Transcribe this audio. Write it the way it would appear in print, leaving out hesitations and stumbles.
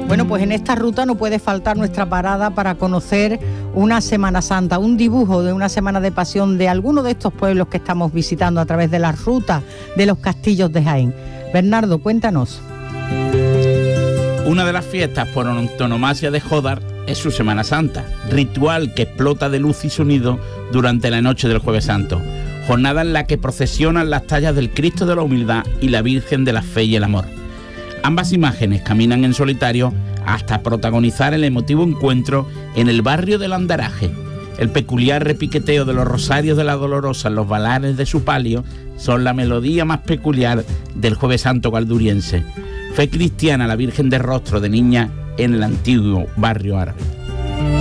Bueno, pues en esta ruta no puede faltar nuestra parada para conocer una Semana Santa, un dibujo de una semana de pasión de alguno de estos pueblos que estamos visitando a través de las rutas de los castillos de Jaén. Bernardo, cuéntanos. Una de las fiestas por antonomasia de Jódar es su Semana Santa, ritual que explota de luz y sonido durante la noche del Jueves Santo, jornada en la que procesionan las tallas del Cristo de la Humildad y la Virgen de la Fe y el Amor. Ambas imágenes caminan en solitario hasta protagonizar el emotivo encuentro en el barrio del Andaraje. El peculiar repiqueteo de los rosarios de la Dolorosa en los valares de su palio son la melodía más peculiar del Jueves Santo galduriense. Fe cristiana la Virgen de Rostro de Niña en el antiguo barrio árabe.